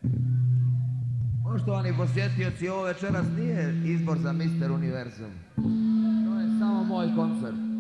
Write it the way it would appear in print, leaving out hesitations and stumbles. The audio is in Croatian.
Poštovani posjetioci, ovo večeras nije izbor za Mister Univerzum. To je samo moj koncert.